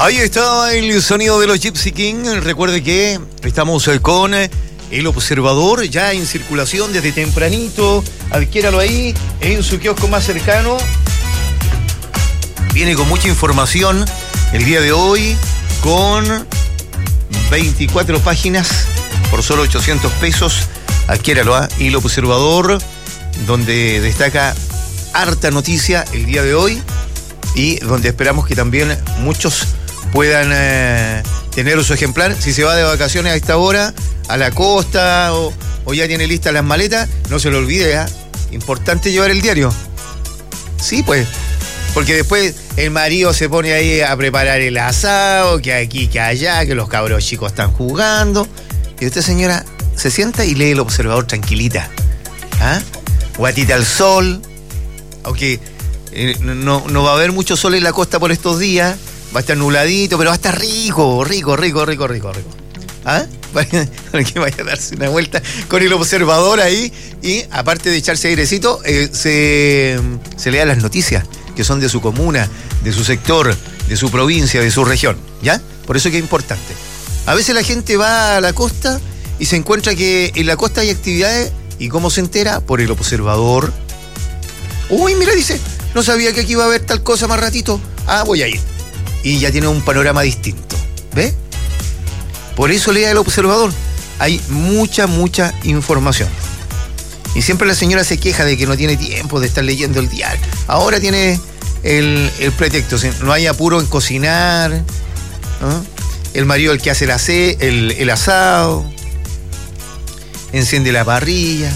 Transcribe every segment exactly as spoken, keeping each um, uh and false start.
Ahí está el sonido de los Gypsy King. Recuerde que estamos con el observador ya en circulación desde tempranito. Adquiéralo ahí en su kiosco más cercano. Viene con mucha información el día de hoy, con veinticuatro páginas por solo ochocientos pesos. Adquiéralo, ¿eh? El observador, donde destaca harta noticia el día de hoy y donde esperamos que también muchos puedan eh, tener su ejemplar. Si se va de vacaciones a esta hora a la costa o, o ya tiene listas las maletas, no se lo olvide, ¿eh? Importante llevar el diario. Sí, pues, porque después el marido se pone ahí a preparar el asado, que aquí, que allá, que los cabros chicos están jugando, y usted, señora, se sienta y lee el observador tranquilita, ¿ah? Guatita al sol, aunque eh, no, no va a haber mucho sol en la costa por estos días, va a estar nubladito, pero va a estar rico, rico, rico, rico, rico, rico. ¿Ah? Para que vaya a darse una vuelta con el observador ahí y, aparte de echarse airecito, eh, se, se lea las noticias que son de su comuna, de su sector, de su provincia, de su región, ¿ya? Por eso que es importante. A veces la gente va a la costa y se encuentra que en la costa hay actividades, y ¿cómo se entera? Por el observador. Uy, mira, dice, no sabía que aquí iba a haber tal cosa más ratito. Ah, voy a ir. Y ya tiene un panorama distinto, ¿ve? Por eso lea el observador. Hay mucha, mucha información. Y siempre la señora se queja de que no tiene tiempo de estar leyendo el diario. Ahora tiene el, el pretexto. No hay apuro en cocinar, ¿no? El marido el que hace el, ase, el, el asado, enciende la parrilla.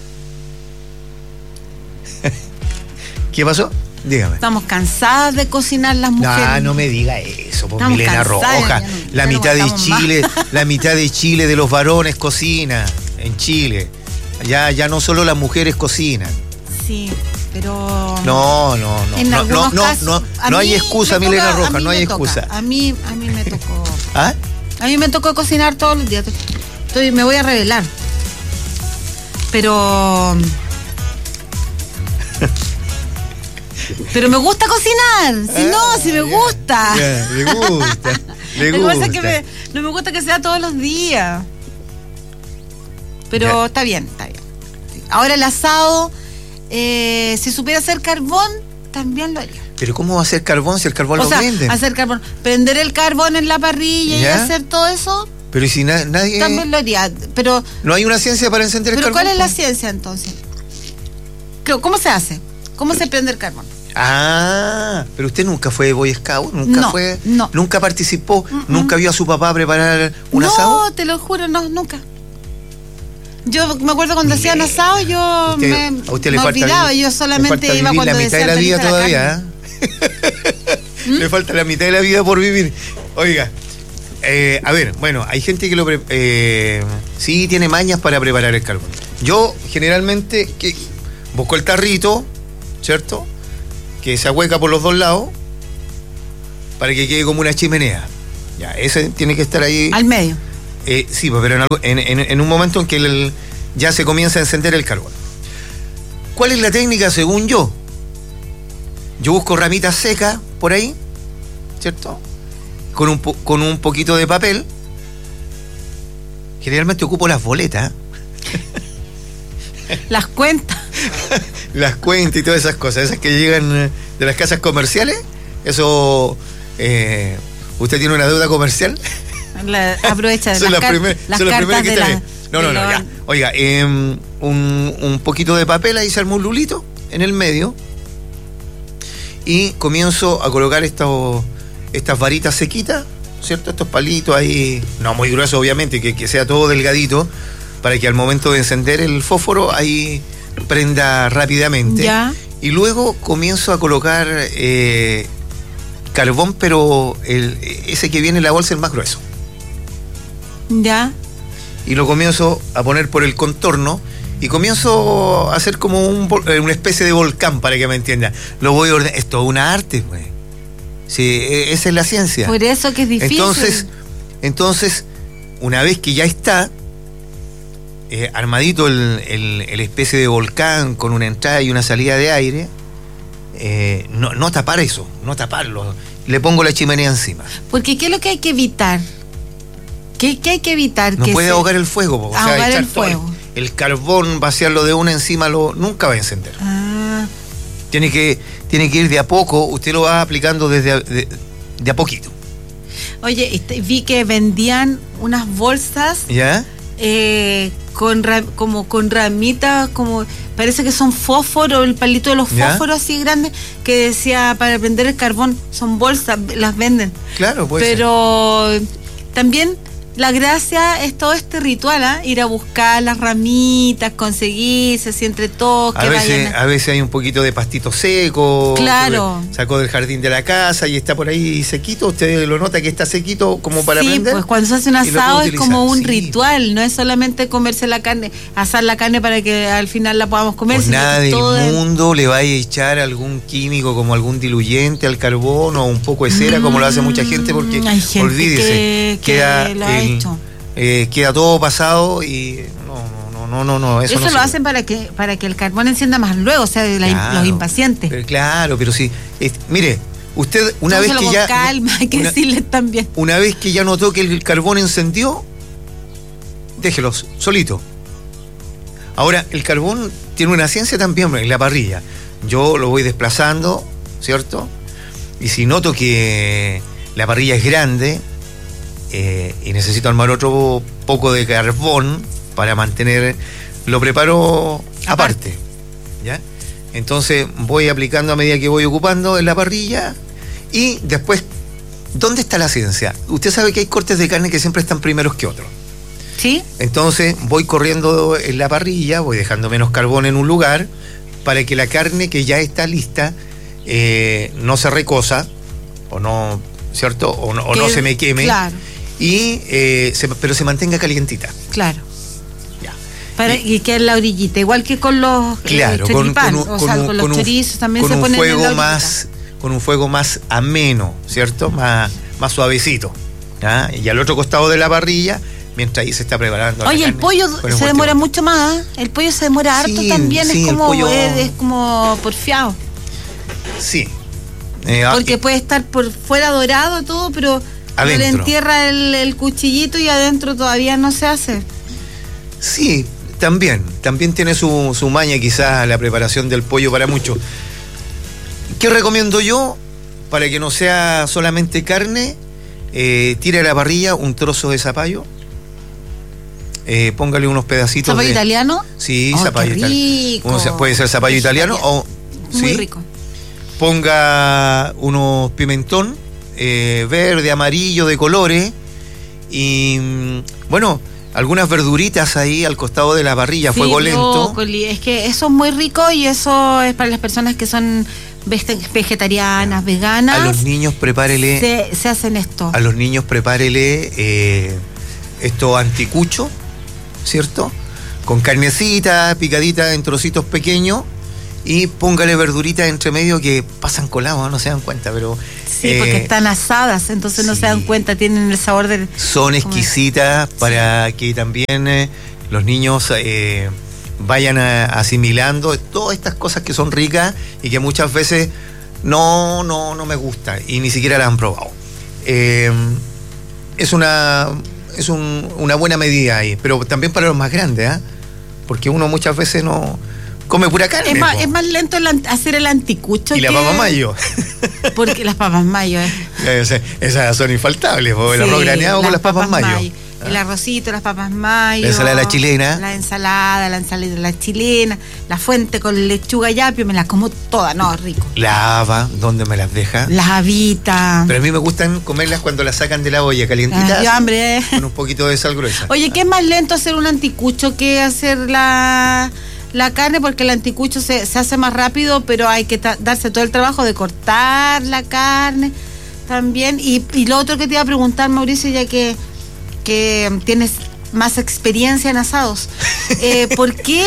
¿Qué pasó? Dígame. Estamos cansadas de cocinar las mujeres. No, no me diga eso, pues, Milena Roja. No, la mitad de Chile, la mitad de Chile de los varones cocina en Chile. Ya, ya no solo las mujeres cocinan. Sí, pero. No, no, no. En no, algunos no, casos, no, no, no hay excusa, Milena Roja, no hay excusa. A mí, a mí me tocó. ¿Ah? A mí me tocó cocinar todos los días. Estoy, me voy a revelar. Pero. Pero me gusta cocinar. Si ah, no, si me gusta. Yeah, le gusta. Le Lo gusta. que pasa es que me, no me gusta que sea todos los días. Pero yeah. está bien, está bien. Ahora el asado, eh, si supiera hacer carbón, también lo haría. ¿Pero cómo va a hacer carbón si el carbón o lo sea, venden? Hacer carbón, prender el carbón en la parrilla ¿Ya? y hacer todo eso. Pero si na- nadie. También lo haría. Pero. ¿No hay una ciencia para encender el ¿Pero carbón? cuál es la ciencia entonces? ¿Cómo se hace? ¿Cómo se prende el carbón? Ah, pero usted nunca fue Boy Scout, nunca no, fue, no. nunca participó, Mm-mm. nunca vio a su papá preparar un no, asado. No, te lo juro, no, nunca. Yo me acuerdo cuando Mire, hacían asado, yo usted, me, a usted le me falta olvidaba, vivir, yo solamente le iba cuando la mitad de la vida todavía. ¿eh? ¿Mm? Le falta la mitad de la vida por vivir. Oiga, eh, a ver, bueno, hay gente que lo pre- eh, sí tiene mañas para preparar el carbón. Yo generalmente que busco el tarrito, ¿cierto? Que se ahueca por los dos lados para que quede como una chimenea. Ya, ese tiene que estar ahí. Al medio. Eh, sí, pero en, algo, en, en, en un momento en que el, ya se comienza a encender el carbón. ¿Cuál es la técnica según yo? Yo busco ramitas secas por ahí, ¿cierto? Con un, po, con un poquito de papel. Generalmente ocupo las boletas. Las cuentas. Las cuentas y todas esas cosas, esas que llegan de las casas comerciales. Eso, eh, ¿usted tiene una deuda comercial? La, aprovecha de son las, las, car- primer, las son las primeras que la, están. No, no, no, lo... ya. Oiga, eh, un, un poquito de papel, ahí se armó un lulito en el medio. Y comienzo a colocar estos, estas varitas sequitas, ¿cierto? Estos palitos ahí, no muy gruesos obviamente, que, que sea todo delgadito, para que al momento de encender el fósforo ahí prenda rápidamente. Ya. Y luego comienzo a colocar eh, carbón, pero el, ese que viene en la bolsa, el más grueso. Ya. Y lo comienzo a poner por el contorno y comienzo a hacer como un, una especie de volcán, para que me entiendan. Lo voy a ordenar. Es toda una arte, pues. Sí, esa es la ciencia. Por eso que es difícil. Entonces, entonces una vez que ya está eh, armadito el, el, el especie de volcán con una entrada y una salida de aire, eh, no, no tapar eso, no taparlo. Le pongo la chimenea encima. Porque ¿qué es lo que hay que evitar? ¿Qué, qué hay que evitar? No que puede se... ahogar el fuego. O sea, ahogar echar el fuego. El, el carbón, vaciarlo de una encima, lo, nunca va a encender. Ah. Tiene que, tiene que ir de a poco, usted lo va aplicando desde a, de, de a poquito. Oye, este, vi que vendían unas bolsas ¿Ya? Eh, con ra, como con ramitas, como parece que son fósforos, el palito de los fósforos ¿Ya? así grandes, que decía para prender el carbón, son bolsas, las venden. Claro, pues. Pero ser. También la gracia es todo este ritual, ¿eh? Ir a buscar las ramitas, conseguirse así entre todos. A que veces, vayan a... a veces hay un poquito de pastito seco. Claro. Sacó del jardín de la casa y está por ahí sequito. Usted lo nota que está sequito como para sí, prender. Pues cuando se hace un asado es como un sí. ritual, no es solamente comerse la carne, asar la carne para que al final la podamos comer. Pues nada del el... mundo le vaya a echar algún químico como algún diluyente al carbón o un poco de cera, mm, como lo hace mucha gente, porque hay gente olvídese, que, que queda lo ha el, hecho. Eh, queda todo pasado y no, no, no, no, no. Eso, eso no lo hacen para que para que el carbón encienda más luego, o sea, la, claro, los impacientes. Pero, claro, pero sí. Es, mire, usted una vez que con ya. calma, hay que una, decirle también. Una vez que ya notó que el carbón encendió, déjelos, solito. Ahora, el carbón tiene una ciencia también en la parrilla. Yo lo voy desplazando, ¿cierto? Y si noto que la parrilla es grande, Eh, y necesito armar otro poco de carbón para mantener, lo preparo aparte, ¿ya? Entonces voy aplicando a medida que voy ocupando en la parrilla y después, ¿dónde está la ciencia? Usted sabe que hay cortes de carne que siempre están primeros que otros. ¿Sí? Entonces voy corriendo en la parrilla, voy dejando menos carbón en un lugar para que la carne que ya está lista eh, no se recosa o no, ¿cierto? O no, o no se me queme. Claro. Y, eh, se, pero se mantenga calientita. Claro. Ya. Para, y, y que en la orillita, igual que con los claro, eh, con, con, un, o sea, con, con los con chorizos un, también con se un ponen fuego en la más, con un fuego más ameno, ¿cierto? Más, más suavecito. ¿Ya? Y al otro costado de la parrilla, mientras ahí se está preparando. Oye, el pollo se demora mucho más. El pollo se demora harto sí, también, sí, es como pollo... es, es como porfiado. Sí. Eh, Porque puede estar por fuera dorado todo, pero le entierra el, el cuchillito y adentro todavía no se hace. Sí, también. También tiene su, su maña quizás la preparación del pollo para muchos. ¿Qué recomiendo yo? Para que no sea solamente carne, eh, tire a la parrilla un trozo de zapallo. Eh, póngale unos pedacitos ¿Zapallo de... italiano? Sí, oh, zapallo italiano. Puede ser zapallo es italiano o... Muy ¿sí? rico. Ponga unos pimentón eh, verde, amarillo, de colores y bueno, algunas verduritas ahí al costado de la parrilla, sí, fuego lento. Brócoli. Es que eso es muy rico y eso es para las personas que son vegetarianas, veganas. A los niños prepárele. Se, se hacen esto. A los niños prepárele eh, esto anticucho, ¿cierto? Con carnecita picadita en trocitos pequeños. Y póngale verduritas entre medio que pasan colados, no se dan cuenta, pero... Sí, eh, porque están asadas, entonces sí, no se dan cuenta, tienen el sabor del... Son exquisitas para sí. que también eh, los niños eh, vayan a, asimilando todas estas cosas que son ricas y que muchas veces no, no, no me gustan y ni siquiera las han probado. Eh, es una, es un, una buena medida ahí, pero también para los más grandes, ¿eh? Porque uno muchas veces no... come pura carne. Es más, es más lento el, hacer el anticucho. Y que... la papa mayo. Porque las papas mayo. Eh. Esas, esas son infaltables, el sí, arroz graneado con las papas, papas mayo. mayo. Ah. El arrocito, las papas mayo. La ensalada de la chilena. La ensalada, la ensalada de la chilena, la fuente con lechuga y apio, me las como todas, no, rico. La haba, ¿dónde me las deja? Las habitas. Pero a mí me gustan comerlas cuando las sacan de la olla, calientitas. Ah, yo hambre, eh. Con un poquito de sal gruesa. Oye, ¿qué es más lento hacer un anticucho que hacer la... la carne? Porque el anticucho se, se hace más rápido, pero hay que ta- darse todo el trabajo de cortar la carne también. Y, y lo otro que te iba a preguntar, Mauricio, ya que, que tienes más experiencia en asados, eh, ¿por qué?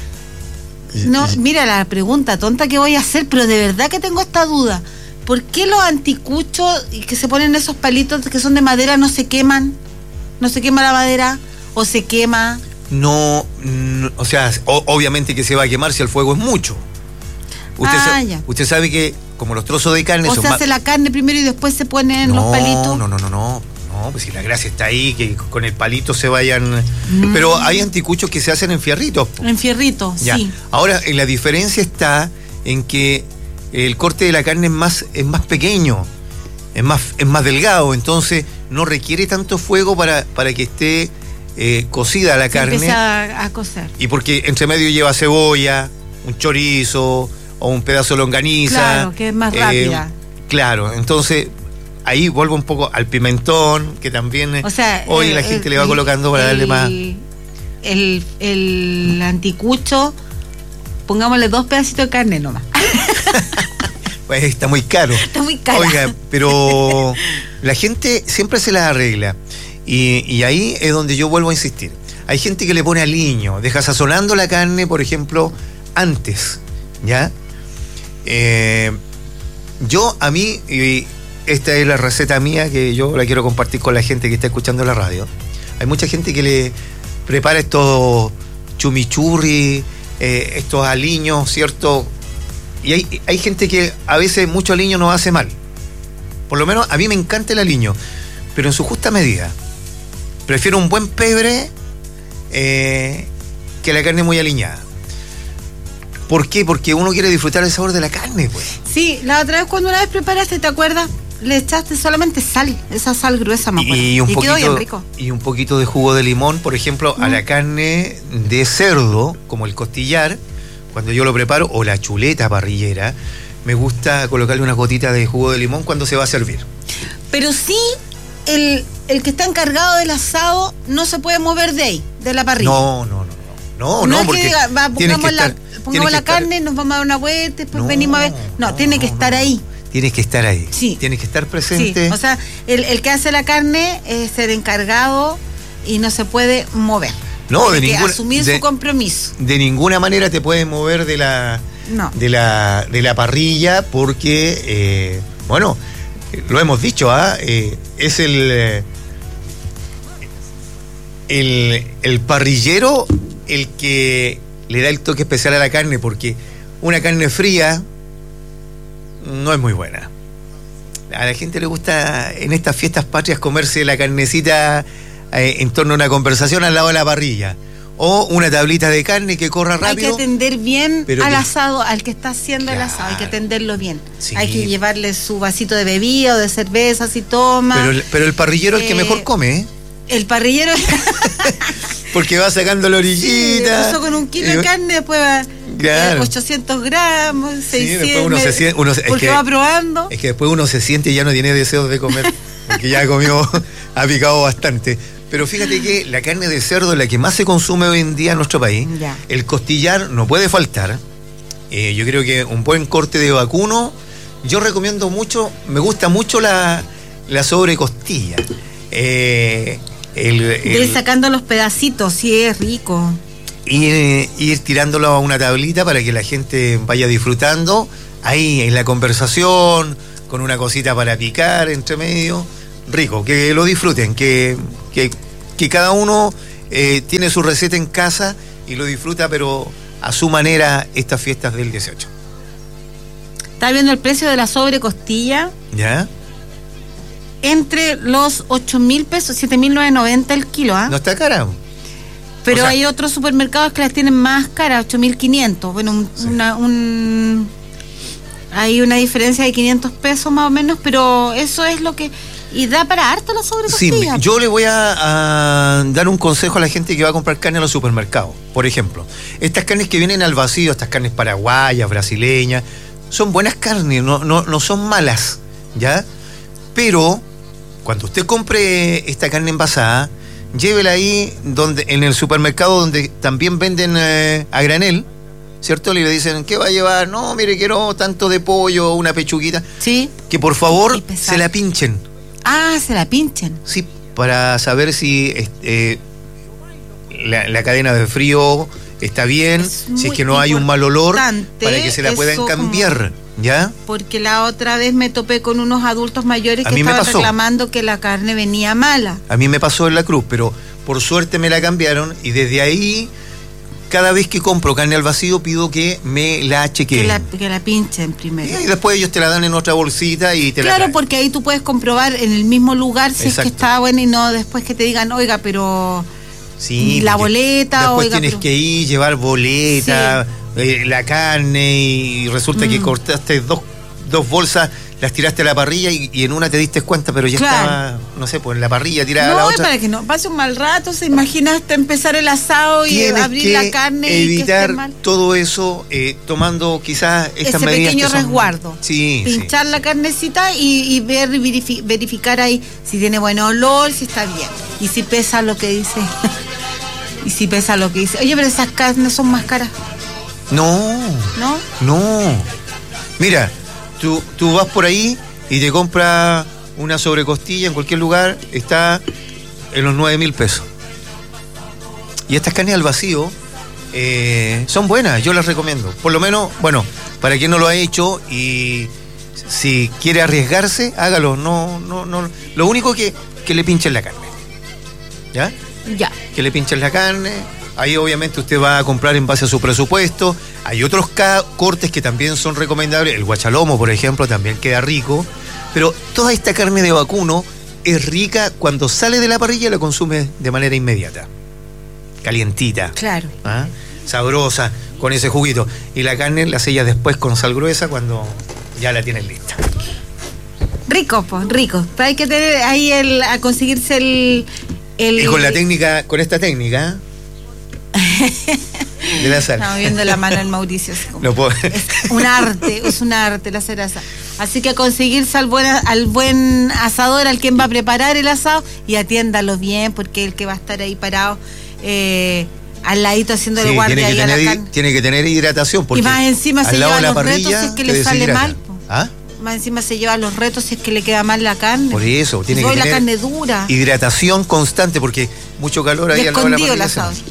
No, mira la pregunta tonta que voy a hacer, pero de verdad que tengo esta duda. ¿Por qué los anticuchos que se ponen esos palitos que son de madera no se queman? ¿No se quema la madera? ¿O se quema? No, no, o sea, o, obviamente que se va a quemar si el fuego es mucho. Usted, ah, sabe, ya. usted sabe que como los trozos de carne O son se más... hace la carne primero y después se ponen no, los palitos. No, no, no, no. No, pues si la gracia está ahí, que con el palito se vayan... Mm. Pero hay anticuchos que se hacen en fierritos. En fierritos, ya. Sí. Ahora, la diferencia está en que el corte de la carne es más, es más pequeño, es más, es más delgado, entonces no requiere tanto fuego para, para que esté eh, cocida la se carne. Empieza a, a cocer. Y porque entre medio lleva cebolla, un chorizo o un pedazo de longaniza. Claro, que es más eh, rápida. Claro, entonces ahí vuelvo un poco al pimentón, que también o sea, hoy el, la gente el, le va colocando para el, darle más. El, el anticucho, pongámosle dos pedacitos de carne nomás. Pues está muy caro. Está muy caro. Oiga, pero la gente siempre se las arregla. Y, y ahí es donde yo vuelvo a insistir. Hay gente que le pone aliño, deja sazonando la carne, por ejemplo, antes, ¿ya? Eh, yo, a mí, y esta es la receta mía que yo la quiero compartir con la gente que está escuchando la radio. Hay mucha gente que le prepara estos chimichurri, eh, estos aliños, ¿cierto? Y hay, hay gente que a veces mucho aliño no hace mal. Por lo menos a mí me encanta el aliño, pero en su justa medida. Prefiero un buen pebre eh, que la carne muy aliñada. ¿Por qué? Porque uno quiere disfrutar el sabor de la carne, pues. Sí, la otra vez cuando una vez preparaste, ¿te acuerdas? Le echaste solamente sal, esa sal gruesa, me acuerdo. Y, un y poquito, quedó bien rico. Y un poquito de jugo de limón, por ejemplo, mm. a la carne de cerdo, como el costillar, cuando yo lo preparo, o la chuleta parrillera, me gusta colocarle una gotita de jugo de limón cuando se va a servir. Pero sí, el, el que está encargado del asado no se puede mover de ahí, de la parrilla. No, no, no. No, no, no es porque que diga, va, pongamos estar, la, pongamos la estar... carne, nos vamos a dar una vuelta, después no, venimos a ver. No, no tiene que no, estar no. ahí. Tienes que estar ahí. Sí. Tienes que estar presente. Sí. O sea, el, el que hace la carne es el encargado y no se puede mover. No, de Tiene que ninguna, asumir de, su compromiso. De ninguna manera te puedes mover de la, no. de la, de la parrilla porque, eh, bueno, lo hemos dicho, ¿ah? Eh, es el, el, el parrillero el que le da el toque especial a la carne, porque una carne fría no es muy buena. A la gente le gusta en estas fiestas patrias comerse la carnecita eh, en torno a una conversación al lado de la parrilla. O una tablita de carne que corra rápido. Hay que atender bien al que... asado, al que está haciendo claro. el asado, hay que atenderlo bien. Sí. Hay que llevarle su vasito de bebida o de cerveza si toma. Pero el, pero el parrillero es eh, el que mejor come, ¿eh? El parrillero... Porque va sacando la orillita. Sí, empezó con un kilo de carne, después va claro. eh, ochocientos gramos, seiscientos. Sí, después uno se siente, uno, porque es que, va probando. Es que después uno se siente y ya no tiene deseos de comer, porque ya comió, ha picado bastante. Pero fíjate que la carne de cerdo es la que más se consume hoy en día en nuestro país. Ya. El costillar no puede faltar. Eh, yo creo que un buen corte de vacuno. Yo recomiendo mucho, me gusta mucho la, la sobrecostilla. Eh, el, el, de ir sacando los pedacitos, sí, es rico. Y ir, ir tirándolo a una tablita para que la gente vaya disfrutando. Ahí en la conversación, con una cosita para picar entre medio. Rico, que lo disfruten, que, que, que cada uno eh, tiene su receta en casa y lo disfruta, pero a su manera, estas fiestas del dieciocho. ¿Está viendo el precio de la sobrecostilla? ¿Ya? Entre los ocho mil pesos, siete mil novecientos noventa el kilo, ¿ah? ¿eh? No está cara. Pero o sea, hay otros supermercados que las tienen más caras, ocho mil quinientos. Bueno, un, sí. una, un, hay una diferencia de quinientos pesos más o menos, pero eso es lo que... Y da para harto la sobrecostilla. Sí, yo le voy a, a dar un consejo a la gente que va a comprar carne a los supermercados. Por ejemplo, estas carnes que vienen al vacío, estas carnes paraguayas, brasileñas, son buenas carnes, no, no, no son malas, ¿ya? Pero cuando usted compre esta carne envasada, llévela ahí donde, en el supermercado donde también venden eh, a granel, ¿cierto? Y le dicen, ¿qué va a llevar? No, mire, quiero tanto de pollo, una pechuguita. Sí. Que por favor se la pinchen. Ah, se la pinchen. Sí, para saber si eh, la, la cadena de frío está bien, es si es que no hay un mal olor, para que se la puedan cambiar, ¿ya? Porque la otra vez me topé con unos adultos mayores que estaban reclamando que la carne venía mala. A mí me pasó en la Cruz, pero por suerte me la cambiaron y desde ahí cada vez que compro carne al vacío pido que me la chequeen. Que la, que la pinchen primero. Y después ellos te la dan en otra bolsita y te claro, la traen. Porque ahí tú puedes comprobar en el mismo lugar si Exacto. es que está buena y no después que te digan, oiga, pero sí, la boleta, después oiga, tienes pero... que ir, llevar boleta, sí. eh, la carne y resulta mm. que cortaste dos, dos bolsas, las tiraste a la parrilla y, y en una te diste cuenta, pero ya claro. estaba, no sé, pues en la parrilla tirada no, a la otra. No, para que no pase un mal rato, se imaginaste empezar el asado y tienes abrir la carne evitar y que esté mal. Todo eso eh, tomando quizás estas ese medidas pequeño que son... resguardo. Sí, pinchar sí, la sí. carnecita y, y ver verifi- verificar ahí si tiene buen olor, si está bien y si pesa lo que dice. y si pesa lo que dice. Oye, pero esas carnes son más caras. No. ¿No? No. Mira, tú, tú vas por ahí y te compras una sobrecostilla en cualquier lugar, está en los nueve mil pesos. Y estas carnes al vacío eh, son buenas, yo las recomiendo. Por lo menos, bueno, para quien no lo ha hecho y si quiere arriesgarse, hágalo. No, no, no. Lo único que, que le pinchen la carne. ¿Ya? Ya. Que le pinchen la carne. Ahí obviamente usted va a comprar en base a su presupuesto. Hay otros ca- cortes que también son recomendables. El guachalomo, por ejemplo, también queda rico. Pero toda esta carne de vacuno es rica cuando sale de la parrilla y la consume de manera inmediata. Calientita. Claro. ¿Ah? Sabrosa, con ese juguito. Y la carne la sellas después con sal gruesa cuando ya la tienes lista. Rico, pues, rico. Pero hay que tener ahí el, a conseguirse el... el... Y con la técnica, con esta técnica... de la sal. Estamos viendo la mano del Mauricio. Así como, no puedo. Es un arte, es un arte la hacer asado. Así que a conseguirse al buen, al buen asador, al quien va a preparar el asado, y atiéndalo bien, porque el que va a estar ahí parado eh, al ladito haciéndole sí, guardia tiene que ahí tener, a la carne. Tiene que tener hidratación. Porque y más encima se lleva los retos si es que le sale deshidrata. mal. Po. ¿Ah? Más encima se lleva los retos si es que le queda mal la carne. Por eso, tiene Soy que la tener carne dura. hidratación constante, porque mucho calor ahí y al lado de la escondido el parrilla. asador.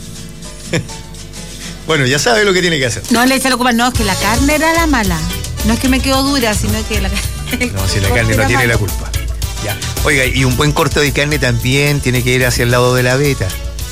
Bueno, ya sabe lo que tiene que hacer. No le echa la culpa, no, es que la carne era la mala. No es que me quedó dura, sino que la carne. No, si la carne no tiene mala. La culpa. Ya. Oiga, y un buen corte de carne también tiene que ir hacia el lado de la veta.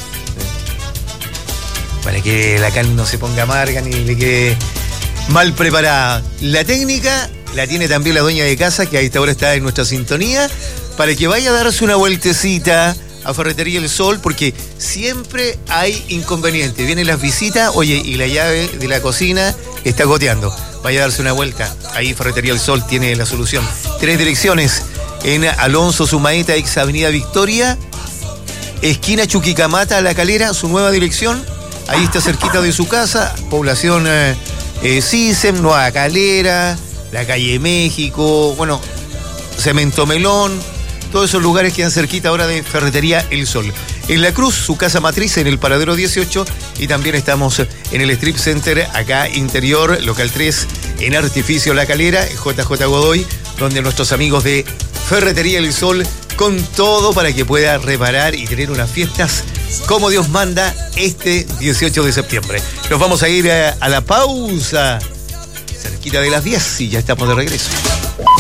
Para que la carne no se ponga amarga ni le quede mal preparada. La técnica la tiene también la dueña de casa, que a esta hora está en nuestra sintonía, para que vaya a darse una vueltecita a Ferretería El Sol, porque siempre hay inconvenientes. Vienen las visitas, oye, y la llave de la cocina está goteando. Vaya a darse una vuelta. Ahí Ferretería El Sol tiene la solución. Tres direcciones: en Alonso Sumaeta, ex Avenida Victoria, esquina Chuquicamata, La Calera, su nueva dirección. Ahí está cerquita de su casa, población eh, eh, Sisem, Nueva Calera, la calle México, bueno, Cemento Melón. Todos esos lugares quedan cerquita ahora de Ferretería El Sol. En La Cruz, su casa matriz en el Paradero dieciocho, y también estamos en el Strip Center, acá interior, local tres, en Artificio La Calera, J J Godoy, donde nuestros amigos de Ferretería El Sol, con todo para que pueda reparar y tener unas fiestas como Dios manda este dieciocho de septiembre. Nos vamos a ir a, a la pausa, cerquita de las diez, y ya estamos de regreso.